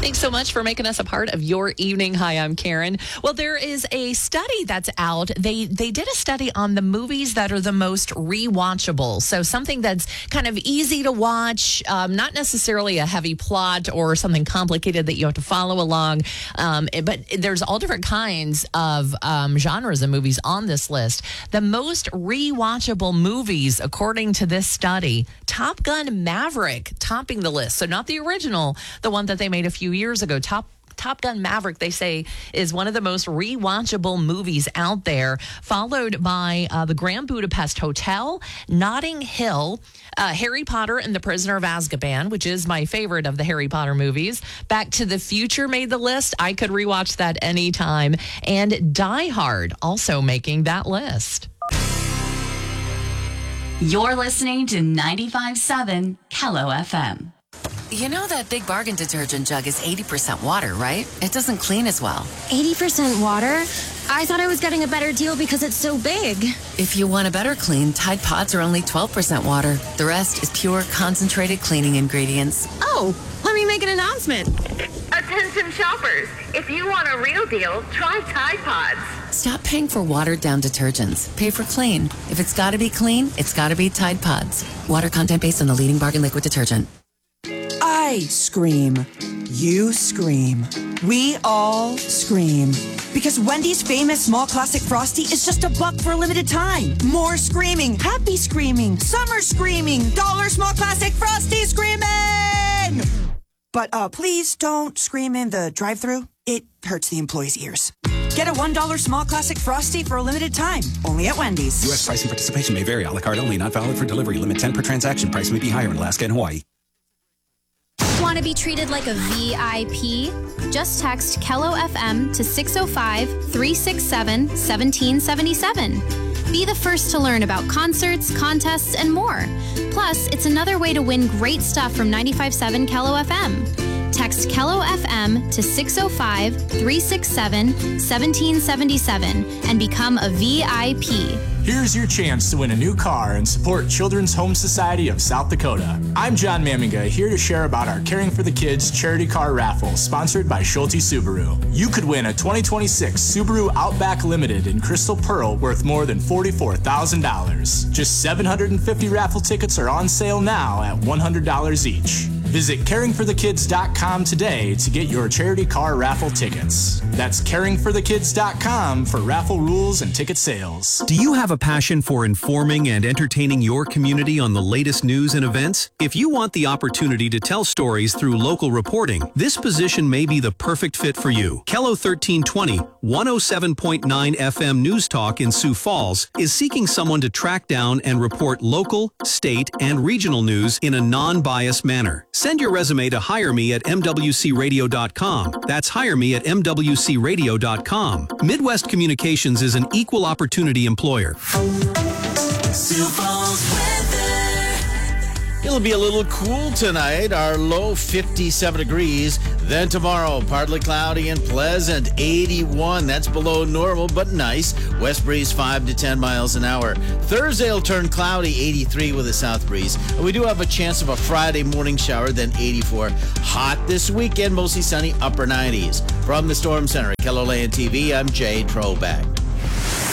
Thanks so much for making us a part of your evening. Hi, I'm Karen. Well, there is a study that's out. They did a study on the movies that are the most rewatchable. So something that's kind of easy to watch, not necessarily a heavy plot or something complicated that you have to follow along. But there's all different kinds of genres of movies on this list. The most rewatchable movies, according to this study, Top Gun Maverick topping the list. So not the original, the one that they made a few years ago. Top Gun Maverick, they say, is one of the most rewatchable movies out there, followed by the Grand Budapest Hotel, Notting Hill, Harry Potter and the Prisoner of Azkaban, which is my favorite of the Harry Potter movies. Back to the Future made the list. I could rewatch that anytime. And Die Hard also making that list. You're listening to 95.7 Kello FM. You know that Big Bargain detergent jug is 80% water, right? It doesn't clean as well. 80% water? I thought I was getting a better deal because it's so big. If you want a better clean, Tide Pods are only 12% water. The rest is pure, concentrated cleaning ingredients. Oh, let me make an announcement. Attention shoppers, if you want a real deal, try Tide Pods. Stop paying for watered-down detergents. Pay for clean. If it's got to be clean, it's got to be Tide Pods. Water content based on the leading bargain liquid detergent. I scream. You scream. We all scream. Because Wendy's famous small classic Frosty is just $1 for a limited time. More screaming. Happy screaming. Summer screaming. Dollar small classic Frosty screaming! But please don't scream in the drive-thru. It hurts the employees' ears. Get a $1 small classic Frosty for a limited time. Only at Wendy's. U.S. pricing participation may vary. A la carte only. Not valid for delivery. Limit 10 per transaction. Price may be higher in Alaska and Hawaii. Want to be treated like a VIP? Just text Kello FM to 605-367-1777. Be the first to learn about concerts, contests, and more. Plus, it's another way to win great stuff from 95.7 Kello FM. Text Kello FM to 605-367-1777 and become a VIP. Here's your chance to win a new car and support Children's Home Society of South Dakota. I'm John Maminga, here to share about our Caring for the Kids charity car raffle sponsored by Schulte Subaru. You could win a 2026 Subaru Outback Limited in Crystal Pearl worth more than $44,000. Just 750 raffle tickets are on sale now at $100 each. Visit caringforthekids.com today to get your charity car raffle tickets. That's caringforthekids.com for raffle rules and ticket sales. Do you have a passion for informing and entertaining your community on the latest news and events? If you want the opportunity to tell stories through local reporting, this position may be the perfect fit for you. Kello 1320, 107.9 FM News Talk in Sioux Falls is seeking someone to track down and report local, state, and regional news in a non-biased manner. Send your resume to hireme@mwcradio.com. That's hireme@mwcradio.com. Midwest Communications is an equal opportunity employer. Sioux Falls weather. It'll be a little cool tonight. Our low 57 degrees. Then tomorrow, partly cloudy and pleasant, 81. That's below normal, but nice. West breeze 5 to 10 miles an hour. Thursday will turn cloudy, 83 with a south breeze. And we do have a chance of a Friday morning shower, then 84. Hot this weekend, mostly sunny, upper 90s. From the Storm Center at KELOLAND TV, I'm Jay Trobeck.